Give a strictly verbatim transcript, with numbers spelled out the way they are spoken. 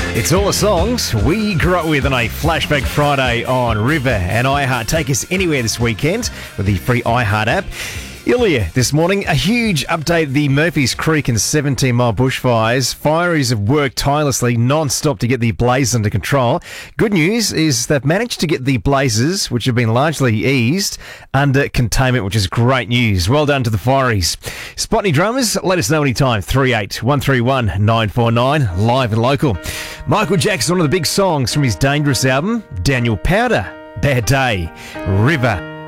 It's all the songs we grew up with on a Flashback Friday on River and iHeart. Take us anywhere this weekend with the free iHeart app. Earlier this morning, a huge update. The Murphys Creek and seventeen mile bushfires. Fireys have worked tirelessly non-stop to get the blazes under control. Good news is they've managed to get the blazes, which have been largely eased, under containment, which is great news. Well done to the Fireys. Spotney Drummers, let us know anytime. three eight one three one nine four nine, live and local. Michael Jackson, one of the big songs from his Dangerous album. Daniel Powder, Bad Day, River.